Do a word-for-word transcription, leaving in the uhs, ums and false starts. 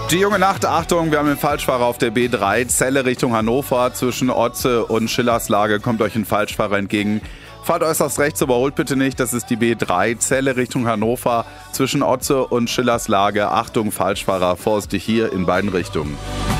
Die junge Nacht, Achtung, wir haben einen Falschfahrer auf der B drei, Celle Richtung Hannover. Zwischen Otze und Schillerslage kommt euch ein Falschfahrer entgegen. Fahrt äußerst rechts, überholt bitte nicht, das ist die B drei, Celle Richtung Hannover. Zwischen Otze und Schillerslage, Achtung, Falschfahrer, vorsichtig hier in beiden Richtungen.